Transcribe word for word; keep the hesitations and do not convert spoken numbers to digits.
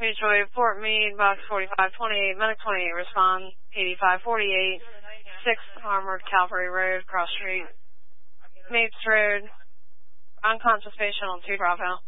Mutual Aid, Fort Meade, box forty-five twenty-eight, medic twenty-eight, respond, eighty-five forty-eight, sixth Armored Cavalry Road, Cross Street, Mates Road, unconscious patient on two Bravo.